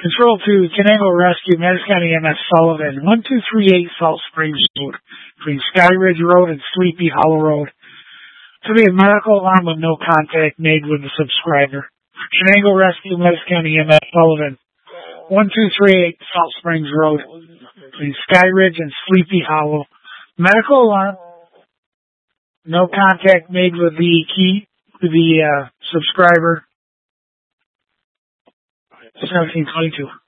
Control 2, Canango Rescue, Madison County MS Sullivan, 1238 Salt Springs Road, between Sky Ridge Road and Sleepy Hollow Road. To be a medical alarm with no contact made with the subscriber. Canango Rescue, Madison County MS Sullivan, 1238 Salt Springs Road, between Sky Ridge and Sleepy Hollow. Medical alarm, no contact made with the subscriber. 1722.